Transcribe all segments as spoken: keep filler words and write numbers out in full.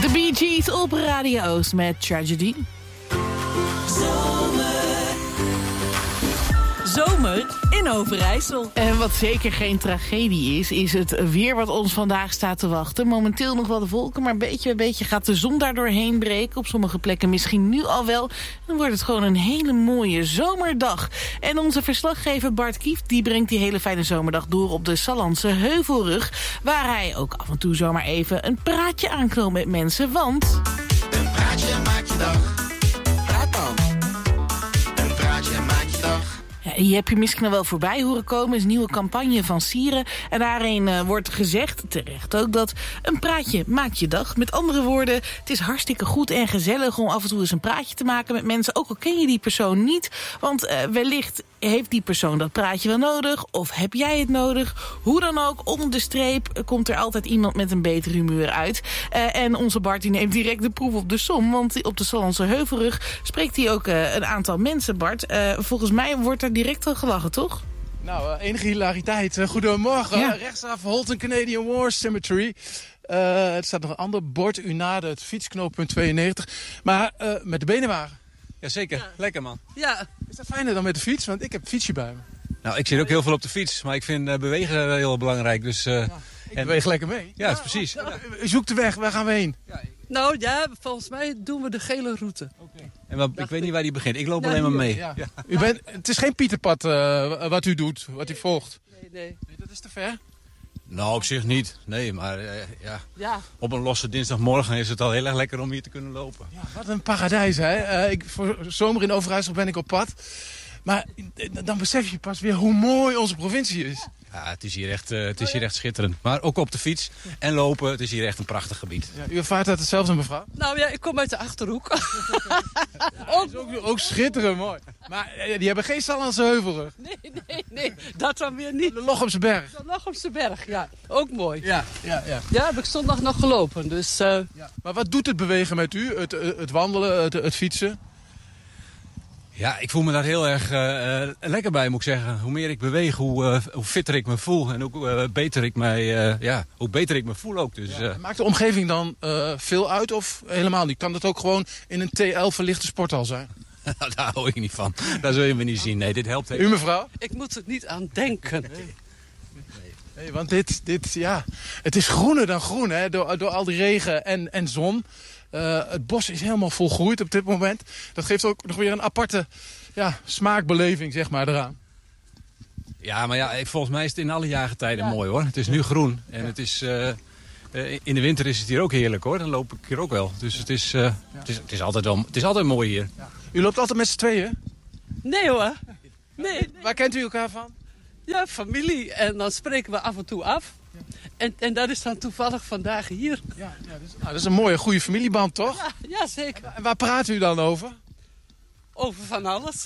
De Bee Gees op Radio Oost met Tragedy. Zomer. Zomer in Overijssel. En wat zeker geen tragedie is, is het weer wat ons vandaag staat te wachten. Momenteel nog wel de wolken, maar beetje bij beetje gaat de zon daar doorheen breken. Op sommige plekken misschien nu al wel. Dan wordt het gewoon een hele mooie zomerdag. En onze verslaggever Bart Kieft, die brengt die hele fijne zomerdag door op de Sallandse Heuvelrug. Waar hij ook af en toe zomaar even een praatje aanknoopt met mensen, want... Een praatje maakt je dag. Praat dan. Een praatje maakt je dag. Ja, die heb je misschien al wel voorbij horen komen. is een nieuwe campagne van Sieren. En daarin uh, wordt gezegd, terecht ook, dat een praatje maakt je dag. Met andere woorden, het is hartstikke goed en gezellig om af en toe eens een praatje te maken met mensen. Ook al ken je die persoon niet. Want uh, wellicht heeft die persoon dat praatje wel nodig. Of heb jij het nodig? Hoe dan ook, onder de streep komt er altijd iemand met een beter humeur uit. Uh, en onze Bart die neemt direct de proef op de som. Want op de Sallandse Heuvelrug spreekt hij ook uh, een aantal mensen, Bart. Uh, volgens mij wordt er direct al gelachen, toch? Nou, uh, enige hilariteit. Uh, goedemorgen. Ja. Rechtsaf Holton Canadian War Cemetery. Uh, er staat nog een ander bord. U nade het fietsknooppunt tweeënnegentig. Maar uh, met de benenwagen. Jazeker, ja. Lekker man. Ja. Is dat fijner dan met de fiets? Want ik heb een fietsje bij me. Nou, ik zit ook heel veel op de fiets, maar ik vind uh, bewegen heel belangrijk. Dus, uh, ja, ik en... beweeg lekker mee. Ja, ja, precies. Ja. U zoekt de weg, waar gaan we heen? Ja, nou ja, volgens mij doen we de gele route. Okay. En wat, ik weet niet waar die begint. Ik loop ja, alleen maar mee. Ja. Ja. U bent, het is geen Pieterpad uh, wat u doet, wat u volgt. Nee, nee. nee, dat is te ver. Nou, op zich niet. Nee, maar uh, ja. ja. Op een losse dinsdagmorgen is het al heel erg lekker om hier te kunnen lopen. Ja, wat een paradijs, hè. Uh, ik, voor zomer in Overijssel ben ik op pad. Maar dan besef je pas weer hoe mooi onze provincie is. Ja, het is hier echt, uh, het is hier echt schitterend. Maar ook op de fiets en lopen, het is hier echt een prachtig gebied. Ja, u ervaart dat hetzelfde, mevrouw? Nou ja, ik kom uit de Achterhoek. Ja, ook, is ook, ook schitterend mooi. Maar uh, die hebben geen Sallandse Heuvelrug. Nee, nee, nee, dat dan weer niet. De Lochemse Berg. De Lochemse Berg, ja. Ook mooi. Ja, ja, ja. Ja, heb ik zondag nog gelopen, dus... Uh... Ja. Maar wat doet het bewegen met u? Het, het wandelen, het, het fietsen? Ja, ik voel me daar heel erg uh, lekker bij, moet ik zeggen. Hoe meer ik beweeg, hoe, uh, hoe fitter ik me voel. En hoe, uh, beter ik mij, uh, ja, hoe beter ik me voel ook. Dus, uh... ja, maakt de omgeving dan uh, veel uit of helemaal niet? Kan dat ook gewoon in een T L verlichte sporthal zijn? Daar hou ik niet van. Daar zul je me niet zien. Nee, dit helpt even. U mevrouw? Ik moet er niet aan denken. Nee. Nee. Nee, want dit, dit, ja, het is groener dan groen, hè? Door, door al die regen en, en zon. Uh, het bos is helemaal volgroeid op dit moment. Dat geeft ook nog weer een aparte ja, smaakbeleving, zeg maar, eraan. Ja, maar ja, volgens mij is het in alle jaargetijden ja. mooi, hoor. Het is nu groen. En ja. het is, uh, uh, in de winter is het hier ook heerlijk, hoor. Dan loop ik hier ook wel. Dus het is, uh, ja. het is, het is, altijd, wel, het is altijd mooi hier. Ja. U loopt altijd met z'n tweeën? Nee, hoor. Nee, nee. Waar kent u elkaar van? Ja, familie. En dan spreken we af en toe af. Ja. En, en dat is dan toevallig vandaag hier. Ja, ja, dat, is, nou, dat is een mooie, goede familieband, toch? Ja, ja, zeker. En waar praat u dan over? Over van alles.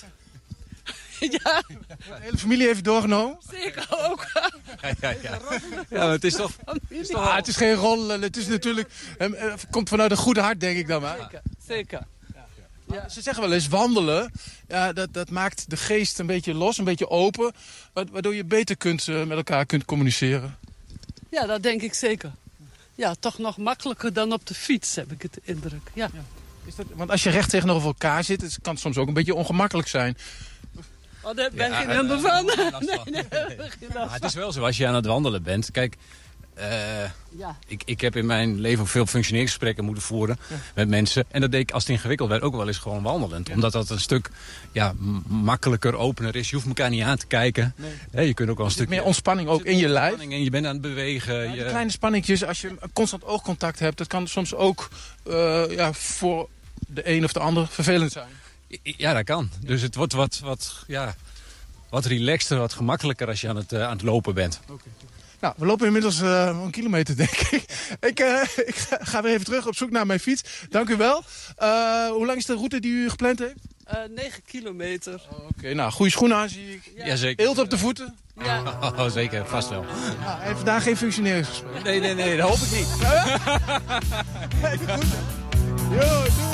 Ja. De hele familie heeft doorgenomen? Zeker ook. Ja, ja, ja. Ja, maar het is toch... Het is, toch, ah, het is geen roddelen. Het is natuurlijk... Het komt vanuit een goed hart, denk ik dan maar. Zeker, zeker. Ja. Ze zeggen wel eens wandelen, ja, dat, dat maakt de geest een beetje los, een beetje open. Waardoor je beter kunt, uh, met elkaar kunt communiceren. Ja, dat denk ik zeker. Ja, toch nog makkelijker dan op de fiets, heb ik het indruk. Ja. Ja. Is dat, want als je recht tegenover elkaar zit, het kan soms ook een beetje ongemakkelijk zijn. Oh, daar ben ik ja, geen hinder van. Nee, nee, nee, ja, het is wel zo, als je aan het wandelen bent. Kijk, uh, ja. ik, ik heb in mijn leven ook veel functioneringsgesprekken moeten voeren ja. met mensen. En dat deed ik, als het ingewikkeld werd, ook wel eens gewoon wandelend. Ja. Omdat dat een stuk ja, makkelijker, opener is. Je hoeft elkaar niet aan te kijken. Nee. Ja, je kunt ook wel een stuk meer ontspanning ook in je lijf. En je bent aan het bewegen. Ja, je... kleine spanningjes, als je constant oogcontact hebt, dat kan soms ook uh, ja, voor de een of de ander vervelend zijn. Ja, dat kan. Dus het wordt wat, wat, ja, wat relaxter, wat gemakkelijker als je aan het, uh, aan het lopen bent. Okay. Nou, we lopen inmiddels uh, een kilometer, denk ik. ik, uh, ik ga, ga weer even terug op zoek naar mijn fiets. Dank u wel. Uh, hoe lang is de route die u gepland heeft? Uh, negen kilometer. Oh, Oké, okay. Nou, goede schoenen aan, zie ik. Ja. Jazeker. Eelt op de voeten? Ja. Oh, oh, zeker, vast wel. Ja, en vandaag geen functioneringsgesprek? Nee, nee, nee, dat hoop ik niet. Hey, goed, hè? Yo, doei.